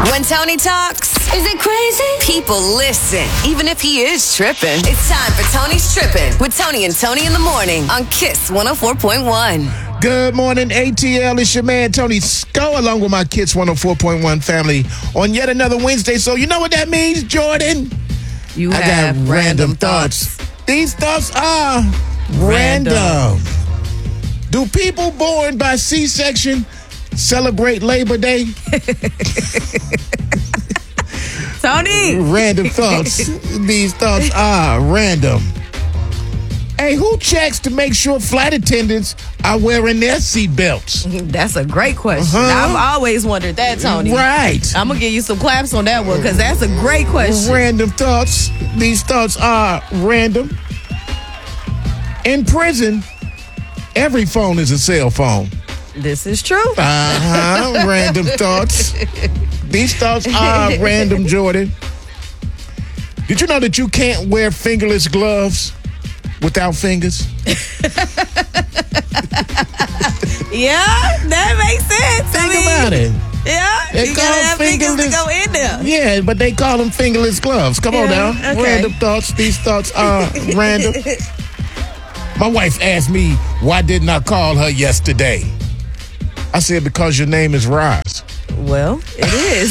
When Tony talks, is it crazy? People listen, even if he is tripping. It's time for Tony's Tripping with Tony and Tony in the morning on Kiss 104.1. Good morning, ATL. It's your man, Tony Sco, along with my Kiss 104.1 family on yet another Wednesday. So you know what that means, Jordan? I got random thoughts. These thoughts are random. Do people born by C-section celebrate Labor Day? Tony! Random thoughts. These thoughts are random. Hey, who checks to make sure flight attendants are wearing their seatbelts? That's a great question. I've always wondered that, Tony. Right. I'm going to give you some claps on that one because that's a great question. Random thoughts. These thoughts are random. In prison, every phone is a cell phone. This is true. Random thoughts. These thoughts are random, Jordan. Did you know that you can't wear fingerless gloves without fingers? Yeah, that makes sense. Think about it. Yeah, They you call gotta have fingers to fingerless- go in there. Yeah, but they call them fingerless gloves. Come on now. Okay. Random thoughts. These thoughts are random. My wife asked me, why didn't I call her yesterday? I said, because your name is Roz. Well, it is.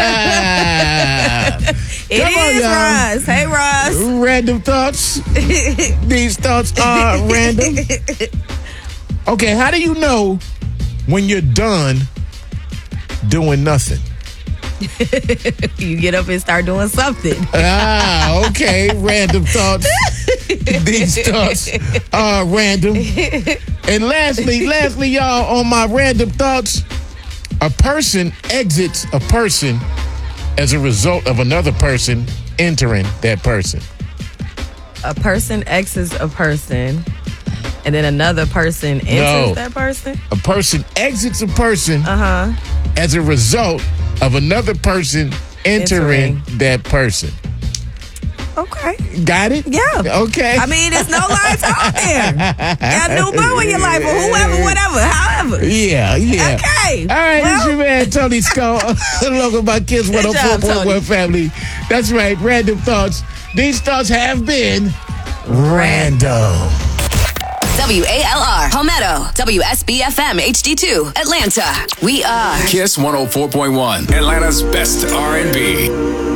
It Come on, is, y'all. Roz. Hey, Roz. Random thoughts. These thoughts are random. Okay, how do you know when you're done doing nothing? You get up and start doing something. Okay. Random thoughts. These thoughts are random. And lastly, y'all, on my random thoughts, a person exits a person as a result of another person entering that person. A person exits a person, and then another person enters that person? A person exits a person as a result of another person entering that person. Okay. Got it? Yeah. Okay. I mean, there's no lies out there. Got a new boo in your life, or whoever, whatever, however. Yeah. Okay. All right, Well, this your man, Tony Scott, along with my Kids Good job, 104.1 Tony. family. That's right, random thoughts. These thoughts have been random. WALR, Palmetto, WSBFM HD2, Atlanta. We are Kiss 104.1, Atlanta's best R&B.